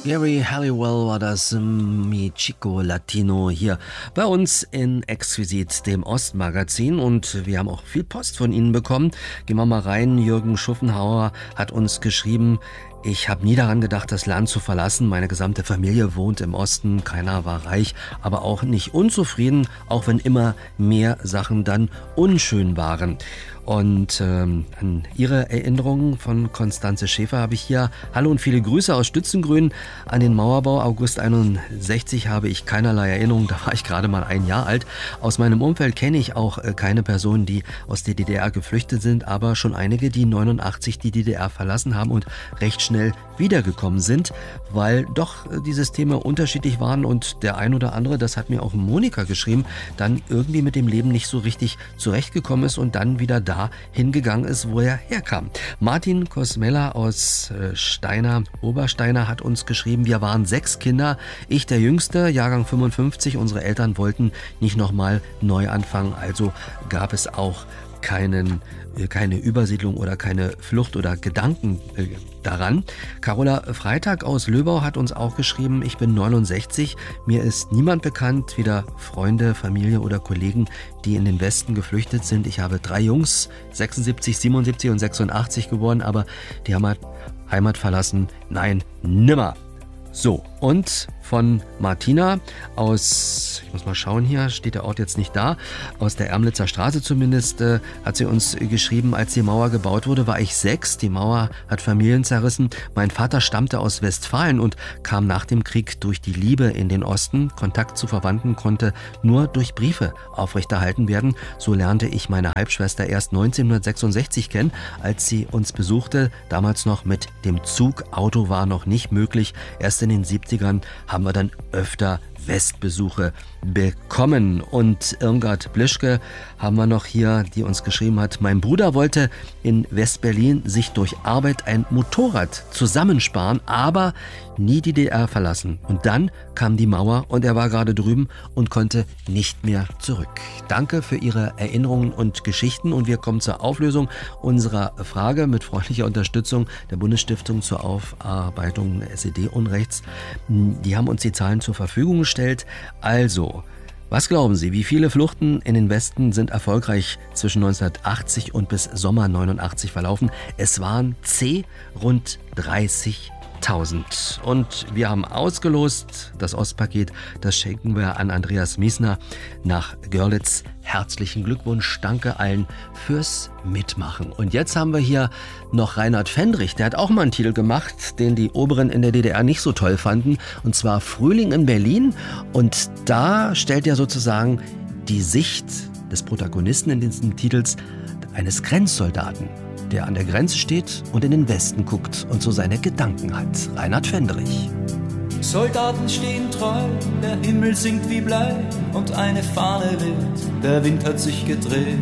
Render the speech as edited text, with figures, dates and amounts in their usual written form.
Gary Halliwell war das Mi Chico Latino hier bei uns in Exquisit, dem Ostmagazin, und wir haben auch viel Post von Ihnen bekommen. Gehen wir mal rein. Jürgen Schuffenhauer hat uns geschrieben: Ich habe nie daran gedacht, das Land zu verlassen. Meine gesamte Familie wohnt im Osten. Keiner war reich, aber auch nicht unzufrieden, auch wenn immer mehr Sachen dann unschön waren. Und an Ihre Erinnerungen von Konstanze Schäfer habe ich hier: Hallo und viele Grüße aus Stützengrün. An den Mauerbau August 61 habe ich keinerlei Erinnerung, da war ich gerade mal 1 Jahr alt. Aus meinem Umfeld kenne ich auch keine Personen, die aus der DDR geflüchtet sind, aber schon einige, die 89 die DDR verlassen haben und recht schnell wiedergekommen sind, weil doch die Systeme unterschiedlich waren und der ein oder andere, das hat mir auch Monika geschrieben, dann irgendwie mit dem Leben nicht so richtig zurechtgekommen ist und dann wieder da hingegangen ist, wo er herkam. Martin Kosmella aus Obersteiner hat uns geschrieben: Wir waren 6 Kinder, ich der Jüngste, Jahrgang 55. Unsere Eltern wollten nicht nochmal neu anfangen, also gab es auch keine Übersiedlung oder keine Flucht oder Gedanken daran. Carola Freitag aus Löbau hat uns auch geschrieben: Ich bin 69, mir ist niemand bekannt, weder Freunde, Familie oder Kollegen, die in den Westen geflüchtet sind. Ich habe 3 Jungs, 76, 77 und 86 geboren, aber die haben Heimat verlassen. Nein, nimmer. So, und von Martina aus, ich muss mal schauen, hier steht der Ort jetzt nicht da, aus der Ermlitzer Straße zumindest, hat sie uns geschrieben: Als die Mauer gebaut wurde, war ich 6. Die Mauer hat Familien zerrissen. Mein Vater stammte aus Westfalen und kam nach dem Krieg durch die Liebe in den Osten. Kontakt zu Verwandten konnte nur durch Briefe aufrechterhalten werden. So lernte ich meine Halbschwester erst 1966 kennen, als sie uns besuchte. Damals noch mit dem Zug. Auto war noch nicht möglich. Erst in den 70ern haben wir dann öfter Westbesuche bekommen. Und Irmgard Blischke haben wir noch hier, die uns geschrieben hat: Mein Bruder wollte in West-Berlin sich durch Arbeit ein Motorrad zusammensparen, aber nie die DDR verlassen. Und dann kam die Mauer und er war gerade drüben und konnte nicht mehr zurück. Danke für Ihre Erinnerungen und Geschichten, und wir kommen zur Auflösung unserer Frage mit freundlicher Unterstützung der Bundesstiftung zur Aufarbeitung SED-Unrechts. Die haben uns die Zahlen zur Verfügung gestellt. Also, was glauben Sie, wie viele Fluchten in den Westen sind erfolgreich zwischen 1980 und bis Sommer 89 verlaufen? Es waren rund 30.000. Und wir haben ausgelost das Ostpaket, das schenken wir an Andreas Miesner nach Görlitz. Herzlichen Glückwunsch, danke allen fürs Mitmachen. Und jetzt haben wir hier noch Reinhard Fendrich, der hat auch mal einen Titel gemacht, den die Oberen in der DDR nicht so toll fanden, und zwar Frühling in Berlin. Und da stellt er sozusagen die Sicht des Protagonisten in diesem Titels eines Grenzsoldaten, der an der Grenze steht und in den Westen guckt und so seine Gedanken hat. Reinhard Fendrich. Soldaten stehen treu, der Himmel singt wie Blei und eine Fahne weht, der Wind hat sich gedreht.